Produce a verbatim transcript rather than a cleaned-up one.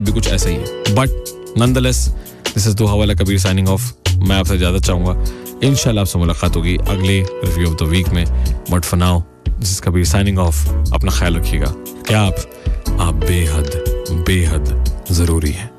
भी कुछ ऐसा ही है. बट नॉनदलेस दिस इज दो हवाला कबीर साइनिंग ऑफ. मैं आपसे ज़्यादा चाहूँगा इंशाल्लाह आपसे मुलाकात होगी अगले रिव्यू ऑफ द वीक में. But for now this is Kabir signing off. अपना ख्याल रखिएगा. क्या आप आप बेहद बेहद ज़रूरी हैं.